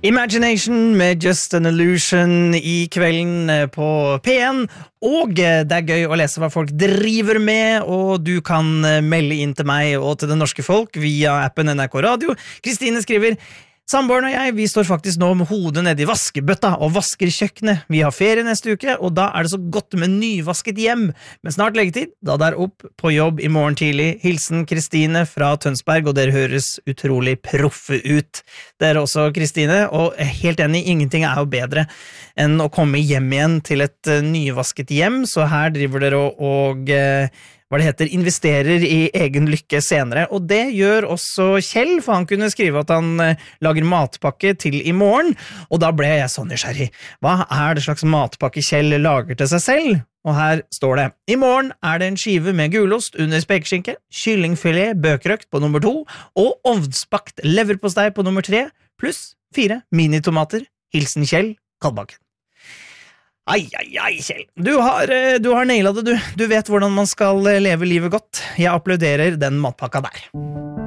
Imagination med Just an Illusion I kvelden på P1, og det gøy å lese hva folk driver med, og du kan melde inn til meg og til det norske folk via appen NRK Radio. Kristine skriver: Samboeren og jeg, vi står faktisk nå med hodet nede I vaskebøtta og vasker kjøkkenet. Vi har ferie neste uke, og da det så godt med nyvasket hjem. Men snart leggetid, da det opp på jobb I morgen tidlig. Hilsen Kristine fra Tønsberg, og dere høres utrolig proffe ut. Dere også, Kristine, og helt enig, ingenting jo bedre enn å komme hjem igjen til et nyvasket hjem, så her driver dere og hva det heter, investerer I egen lykke senere, og det gjør også Kjell, for han kunne skrive at han lager matpakke til I morgen, og da ble jeg sånn nysgjerrig. Hva det slags matpakke Kjell lager til seg selv? Og her står det: I morgen det en skive med gulost under spekeskinke, kyllingfilet bøkrøkt på nummer 2, og ovnsbakt leverpostei på nummer 3, pluss 4 minitomater. Hilsen Kjell Kalbakken. Ai, Kjell. Du har nailet det, du. Du vet hvordan man skal leve livet godt. Jeg applauderer den matpakka der.